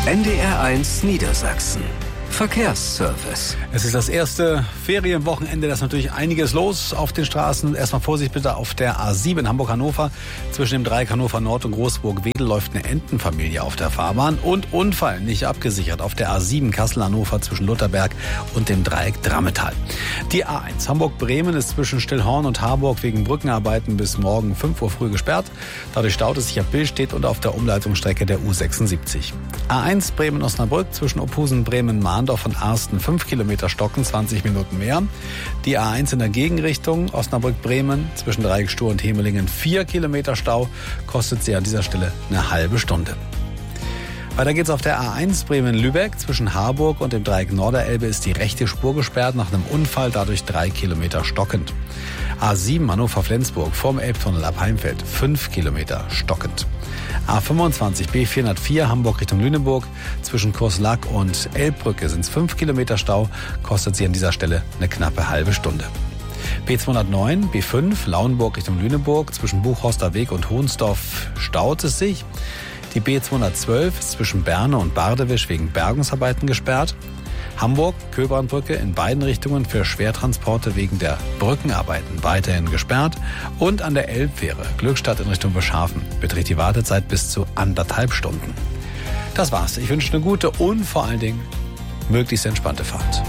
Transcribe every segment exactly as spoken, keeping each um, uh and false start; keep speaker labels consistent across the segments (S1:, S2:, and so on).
S1: N D R eins Niedersachsen. Verkehrsservice.
S2: Es ist das erste Ferienwochenende, da ist natürlich einiges los auf den Straßen. Erstmal Vorsicht bitte auf der A sieben Hamburg-Hannover. Zwischen dem Dreieck Hannover Nord und Großburg-Wedel läuft eine Entenfamilie auf der Fahrbahn. Und Unfall nicht abgesichert auf der A sieben Kassel-Hannover zwischen Lutherberg und dem Dreieck Drammetal. Die A eins Hamburg-Bremen ist zwischen Stillhorn und Harburg wegen Brückenarbeiten bis morgen fünf Uhr früh gesperrt. Dadurch staut es sich ab Billstedt und auf der Umleitungsstrecke der U sechsundsiebzig. A eins Bremen-Osnabrück zwischen Ophusen, Bremen, Mahndorf von Arsten fünf Kilometer stocken, zwanzig Minuten mehr. Die A eins in der Gegenrichtung Osnabrück-Bremen zwischen Dreieck Stur und Hemelingen vier Kilometer Stau, kostet sie an dieser Stelle eine halbe Stunde. Weiter geht's auf der A eins Bremen-Lübeck. Zwischen Harburg und dem Dreieck Norderelbe ist die rechte Spur gesperrt nach einem Unfall, dadurch drei Kilometer stockend. A sieben Hannover-Flensburg vorm Elbtunnel ab Heimfeld fünf Kilometer stockend. A fünfundzwanzig B vierhundertvier Hamburg Richtung Lüneburg. Zwischen Kurslack und Elbbrücke sind es fünf Kilometer Stau, kostet sie an dieser Stelle eine knappe halbe Stunde. B zweihundertneun B fünf Lauenburg Richtung Lüneburg. Zwischen Buchhorster Weg und Hohnsdorf staut es sich. Die B zweihundertzwölf ist zwischen Berne und Bardewisch wegen Bergungsarbeiten gesperrt. Hamburg, Köbrandbrücke in beiden Richtungen für Schwertransporte wegen der Brückenarbeiten weiterhin gesperrt. Und an der Elbfähre Glückstadt in Richtung Beschafen beträgt die Wartezeit bis zu anderthalb Stunden. Das war's. Ich wünsche eine gute und vor allen Dingen möglichst entspannte Fahrt.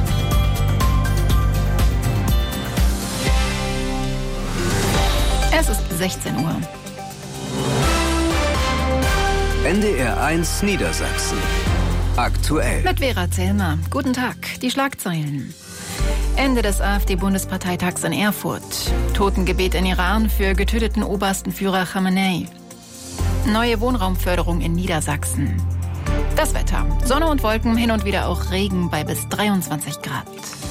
S3: Es ist sechzehn Uhr.
S1: N D R eins Niedersachsen. Aktuell.
S3: Mit Vera Zellmer. Guten Tag. Die Schlagzeilen. Ende des AfD-Bundesparteitags in Erfurt. Totengebet in Iran für getöteten obersten Führer Khamenei. Neue Wohnraumförderung in Niedersachsen. Das Wetter. Sonne und Wolken, hin und wieder auch Regen bei bis dreiundzwanzig Grad.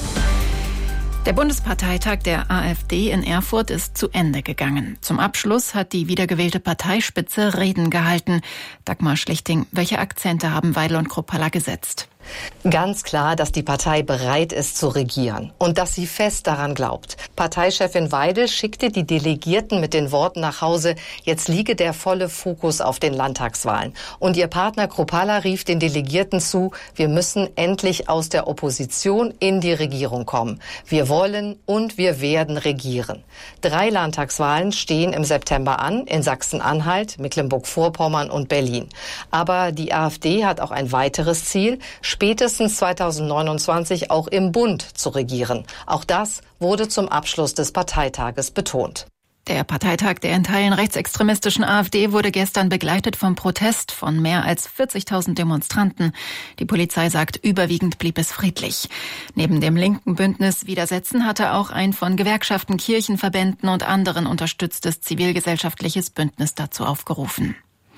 S3: Der Bundesparteitag der AfD in Erfurt ist zu Ende gegangen. Zum Abschluss hat die wiedergewählte Parteispitze Reden gehalten. Dagmar Schlichting, welche Akzente haben Weidel und Kruppalla gesetzt?
S4: Ganz klar, dass die Partei bereit ist zu regieren und dass sie fest daran glaubt. Parteichefin Weidel schickte die Delegierten mit den Worten nach Hause, jetzt liege der volle Fokus auf den Landtagswahlen. Und ihr Partner Kruppalla rief den Delegierten zu, wir müssen endlich aus der Opposition in die Regierung kommen. Wir wollen und wir werden regieren. Drei Landtagswahlen stehen im September an, in Sachsen-Anhalt, Mecklenburg-Vorpommern und Berlin. Aber die AfD hat auch ein weiteres Ziel, spätestens zweitausendneunundzwanzig auch im Bund zu regieren. Auch das wurde zum Abschluss des Parteitages betont.
S3: Der Parteitag der in Teilen rechtsextremistischen AfD wurde gestern begleitet vom Protest von mehr als vierzigtausend Demonstranten. Die Polizei sagt, überwiegend blieb es friedlich. Neben dem linken Bündnis Widersetzen hatte auch ein von Gewerkschaften, Kirchenverbänden und anderen unterstütztes zivilgesellschaftliches Bündnis dazu aufgerufen.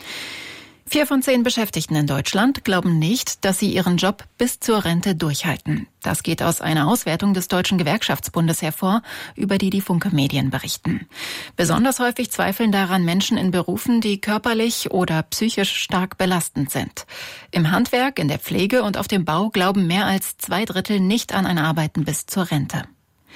S3: Vier von zehn Beschäftigten in Deutschland glauben nicht, dass sie ihren Job bis zur Rente durchhalten. Das geht aus einer Auswertung des Deutschen Gewerkschaftsbundes hervor, über die die Funke Medien berichten. Besonders häufig zweifeln daran Menschen in Berufen, die körperlich oder psychisch stark belastend sind. Im Handwerk, in der Pflege und auf dem Bau glauben mehr als zwei Drittel nicht an ein Arbeiten bis zur Rente.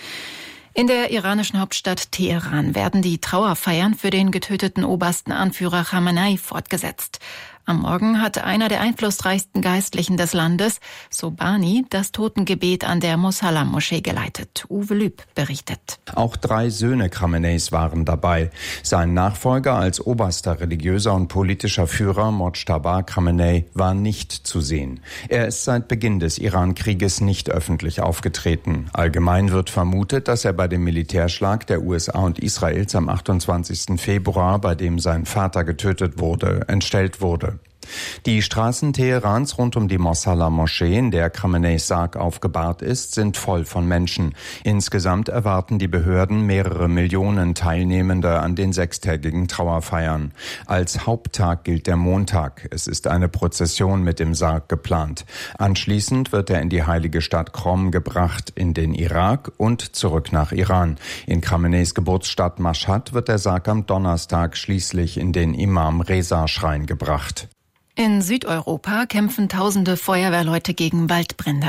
S3: In der iranischen Hauptstadt Teheran werden die Trauerfeiern für den getöteten obersten Anführer Khamenei fortgesetzt. Am Morgen hatte einer der einflussreichsten Geistlichen des Landes, Sobhani, das Totengebet an der Mosalla-Moschee geleitet. Uwe Lüb berichtet.
S5: Auch drei Söhne Khameneis waren dabei. Sein Nachfolger als oberster religiöser und politischer Führer, Mojtaba Khamenei, war nicht zu sehen. Er ist seit Beginn des Iran-Krieges nicht öffentlich aufgetreten. Allgemein wird vermutet, dass er bei dem Militärschlag der U S A und Israels am achtundzwanzigsten Februar, bei dem sein Vater getötet wurde, entstellt wurde. Die Straßen Teherans rund um die Mosalla-Moschee, in der Khameneis Sarg aufgebahrt ist, sind voll von Menschen. Insgesamt erwarten die Behörden mehrere Millionen Teilnehmende an den sechstägigen Trauerfeiern. Als Haupttag gilt der Montag. Es ist eine Prozession mit dem Sarg geplant. Anschließend wird er in die heilige Stadt Qom gebracht, in den Irak und zurück nach Iran. In Khameneis Geburtsstadt Mashhad wird der Sarg am Donnerstag schließlich in den Imam-Reza-Schrein gebracht.
S3: In Südeuropa kämpfen tausende Feuerwehrleute gegen Waldbrände an.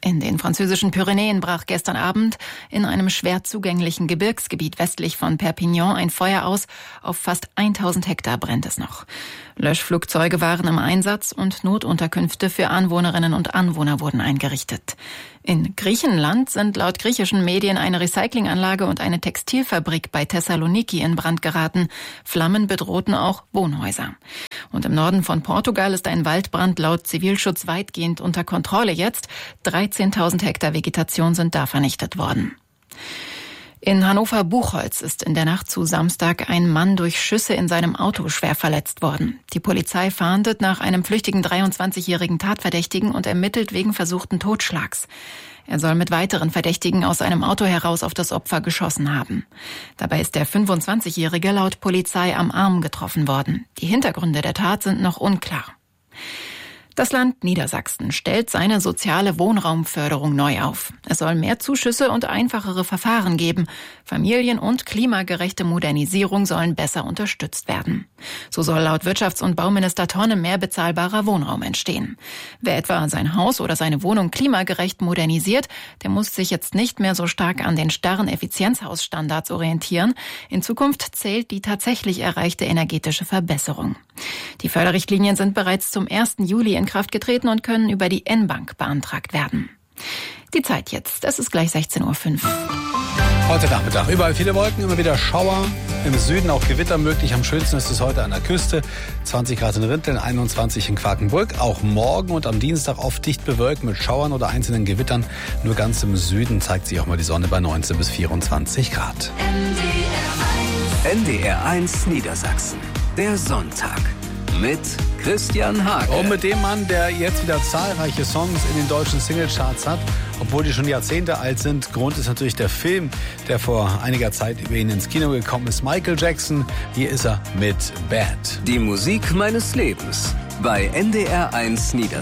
S3: In den französischen Pyrenäen brach gestern Abend in einem schwer zugänglichen Gebirgsgebiet westlich von Perpignan ein Feuer aus. Auf fast tausend Hektar brennt es noch. Löschflugzeuge waren im Einsatz und Notunterkünfte für Anwohnerinnen und Anwohner wurden eingerichtet. In Griechenland sind laut griechischen Medien eine Recyclinganlage und eine Textilfabrik bei Thessaloniki in Brand geraten. Flammen bedrohten auch Wohnhäuser. Und im Norden von Portugal ist ein Waldbrand laut Zivilschutz weitgehend unter Kontrolle jetzt. dreizehntausend Hektar Vegetation sind da vernichtet worden. In Hannover-Buchholz ist in der Nacht zu Samstag ein Mann durch Schüsse in seinem Auto schwer verletzt worden. Die Polizei fahndet nach einem flüchtigen dreiundzwanzigjährigen Tatverdächtigen und ermittelt wegen versuchten Totschlags. Er soll mit weiteren Verdächtigen aus einem Auto heraus auf das Opfer geschossen haben. Dabei ist der fünfundzwanzigjährige laut Polizei am Arm getroffen worden. Die Hintergründe der Tat sind noch unklar. Das Land Niedersachsen stellt seine soziale Wohnraumförderung neu auf. Es soll mehr Zuschüsse und einfachere Verfahren geben. Familien- und klimagerechte Modernisierung sollen besser unterstützt werden. So soll laut Wirtschafts- und Bauminister Tonne mehr bezahlbarer Wohnraum entstehen. Wer etwa sein Haus oder seine Wohnung klimagerecht modernisiert, der muss sich jetzt nicht mehr so stark an den starren Effizienzhausstandards orientieren. In Zukunft zählt die tatsächlich erreichte energetische Verbesserung. Die Förderrichtlinien sind bereits zum ersten Juli in Kraft getreten und können über die N-Bank beantragt werden. Die Zeit jetzt, es ist gleich sechzehn Uhr fünf.
S2: Heute Nachmittag überall viele Wolken, immer wieder Schauer. Im Süden auch Gewitter möglich. Am schönsten ist es heute an der Küste. zwanzig Grad in Rinteln, einundzwanzig in Quakenbrück. Auch morgen und am Dienstag oft dicht bewölkt mit Schauern oder einzelnen Gewittern. Nur ganz im Süden zeigt sich auch mal die Sonne bei neunzehn bis vierundzwanzig Grad.
S1: N D R eins Niedersachsen. Der Sonntag mit Christian Hake.
S2: Und mit dem Mann, der jetzt wieder zahlreiche Songs in den deutschen Singlecharts hat, obwohl die schon Jahrzehnte alt sind. Grund ist natürlich der Film, der vor einiger Zeit über ihn ins Kino gekommen ist. Michael Jackson, hier ist er mit Bad.
S1: Die Musik meines Lebens bei N D R eins Niedersachsen.